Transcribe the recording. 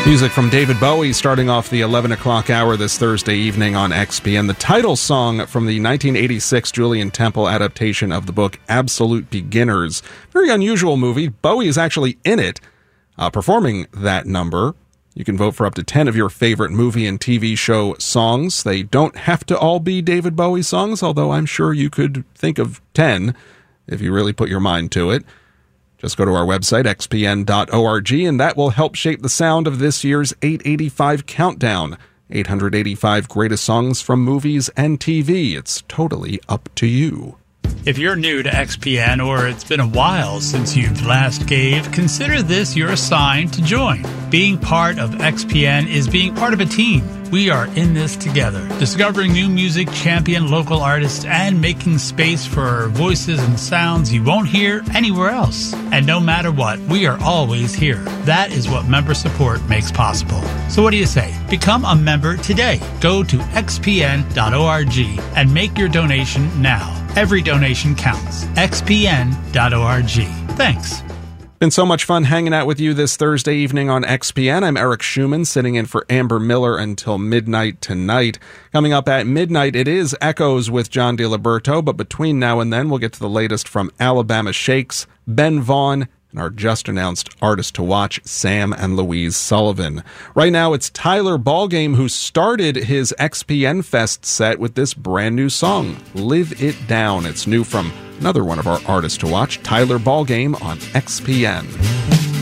Music from David Bowie starting off the 11 o'clock hour this Thursday evening on XPN. The title song from the 1986 Julian Temple adaptation of the book Absolute Beginners. Very unusual movie. Bowie is actually in it, performing that number. You can vote for up to 10 of your favorite movie and TV show songs. They don't have to all be David Bowie songs, although I'm sure you could think of 10 if you really put your mind to it. Just go to our website, xpn.org, and that will help shape the sound of this year's 885 Countdown. 885 greatest songs from movies and TV. It's totally up to you. If you're new to XPN or it's been a while since you've last gave, consider this your sign to join. Being part of XPN is being part of a team. We are in this together, discovering new music, champion local artists, and making space for voices and sounds you won't hear anywhere else. And no matter what, we are always here. That is what member support makes possible. So what do you say? Become a member today. Go to xpn.org and make your donation now. Every donation counts. xpn.org. Thanks. Been so much fun hanging out with you this Thursday evening on XPN. I'm Eric Schumann, sitting in for Amber Miller until midnight tonight. Coming up at midnight, it is Echoes with John DiLiberto, but between now and then, we'll get to the latest from Alabama Shakes, Ben Vaughn, and our just-announced artist to watch, Sam and Louise Sullivan. Right now, it's Tyler Ballgame who started his XPN Fest set with this brand new song, Live It Down. It's new from another one of our artists to watch, Tyler Ballgame on XPN.